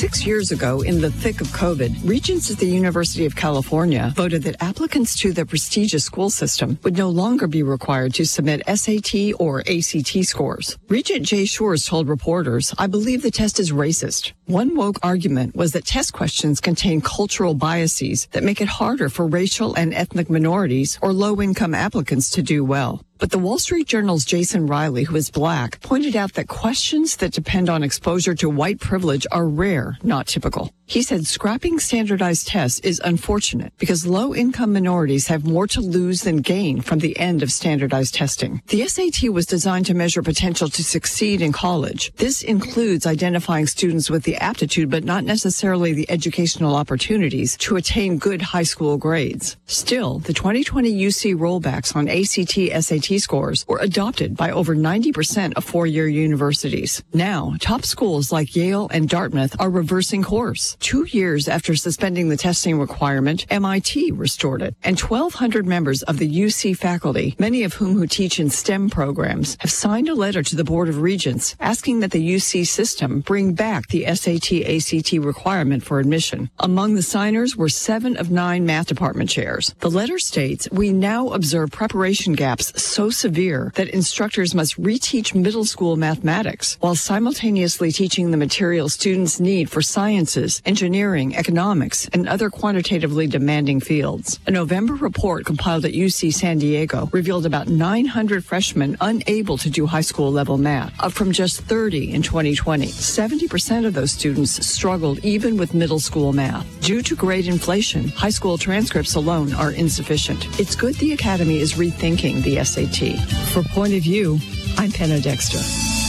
6 years ago, in the thick of COVID, Regents at the University of California voted that applicants to the prestigious school system would no longer be required to submit SAT or ACT scores. Regent Jay Shores told reporters, "I believe the test is racist." One woke argument was that test questions contain cultural biases that make it harder for racial and ethnic minorities or low-income applicants to do well. But the Wall Street Journal's Jason Riley, who is black, pointed out that questions that depend on exposure to white privilege are rare, not typical. He said scrapping standardized tests is unfortunate because low-income minorities have more to lose than gain from the end of standardized testing. The SAT was designed to measure potential to succeed in college. This includes identifying students with the aptitude but not necessarily the educational opportunities to attain good high school grades. Still, the 2020 UC rollbacks on ACT-SAT scores were adopted by over 90% of four-year universities. Now, top schools like Yale and Dartmouth are reversing course. 2 years after suspending the testing requirement, MIT restored it. And 1,200 members of the UC faculty, many of whom teach in STEM programs, have signed a letter to the Board of Regents asking that the UC system bring back the SAT-ACT requirement for admission. Among the signers were 7 of 9 math department chairs. The letter states, "We now observe preparation gaps so severe that instructors must reteach middle school mathematics while simultaneously teaching the material students need for sciences, engineering, economics, and other quantitatively demanding fields." A November report compiled at UC San Diego revealed about 900 freshmen unable to do high school level math, up from just 30 in 2020. 70% of those students struggled even with middle school math. Due to grade inflation, high school transcripts alone are insufficient. It's good the Academy is rethinking the SAT. For Point of View, I'm Penna Dexter.